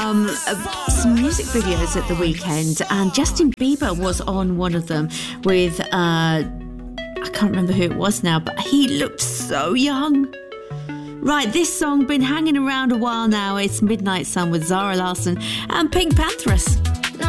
some music videos at the weekend, and Justin Bieber was on one of them with, I can't remember who it was now, but he looked so young. Right, this song been hanging around a while now. It's Midnight Sun with Zara Larsson and Pink Panthers.